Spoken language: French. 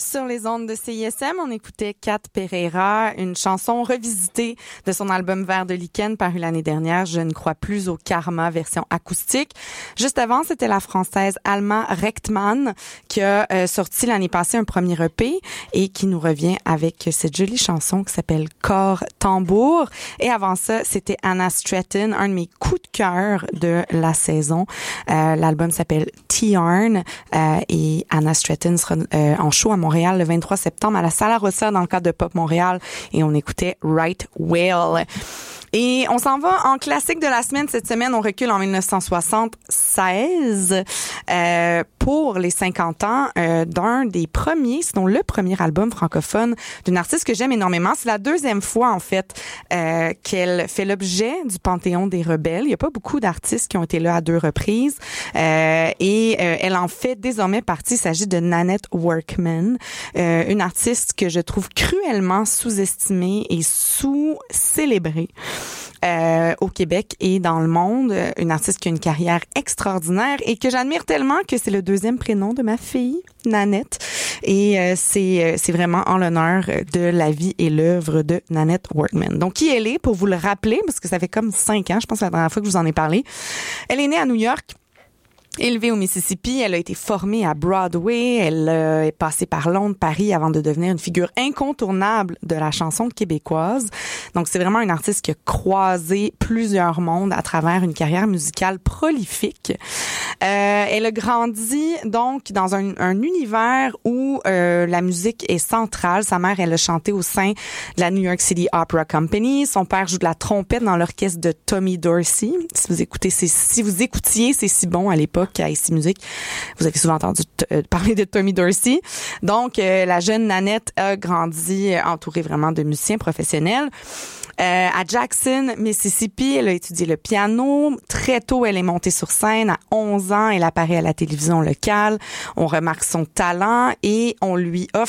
sur les ondes de CISM. On écoutait Kat Pereira, une chanson revisitée de son album Vers de Lichen paru l'année dernière, Je ne crois plus au karma, version acoustique. Juste avant, c'était la française Alma Rechtmann qui a sorti l'année passée un premier EP et qui nous revient avec cette jolie chanson qui s'appelle Corps Tambour. Et avant ça, c'était Anna Stratton, un de mes coups de cœur de la saison. L'album s'appelle T-Yarn et Anna Stratton sera en show à Montréal le 23 septembre à la Sala Rossa dans le cadre de Pop Montréal et on écoutait Right Whale. Et on s'en va en classique de la semaine. Cette semaine, on recule en 1976 pour les 50 ans d'un des premiers, sinon le premier album francophone d'une artiste que j'aime énormément. C'est la deuxième fois, en fait, qu'elle fait l'objet du Panthéon des rebelles. Il n'y a pas beaucoup d'artistes qui ont été là à 2 reprises. Et elle en fait désormais partie. Il s'agit de Nanette Workman, une artiste que je trouve cruellement sous-estimée et sous-célébrée. Au Québec et dans le monde, une artiste qui a une carrière extraordinaire et que j'admire tellement que c'est le 2e prénom de ma fille, Nanette. Et c'est vraiment en l'honneur de la vie et l'œuvre de Nanette Workman. Donc, qui elle est, pour vous le rappeler, parce que ça fait comme 5 ans, je pense, la dernière fois que je vous en ai parlé. Elle est née à New York. Élevée au Mississippi, elle a été formée à Broadway, elle est passée par Londres, Paris avant de devenir une figure incontournable de la chanson québécoise. Donc c'est vraiment une artiste qui a croisé plusieurs mondes à travers une carrière musicale prolifique. Elle a grandi donc dans un univers où la musique est centrale. Sa mère, elle a chanté au sein de la New York City Opera Company. Son père joue de la trompette dans l'orchestre de Tommy Dorsey. Si vous écoutiez C'est si bon à l'époque à ici Musique, vous avez souvent entendu parler de Tommy Dorsey. Donc, la jeune Nanette a grandi entourée vraiment de musiciens professionnels. À Jackson, Mississippi, elle a étudié le piano. Très tôt, elle est montée sur scène. À 11 ans, elle apparaît à la télévision locale. On remarque son talent et on lui offre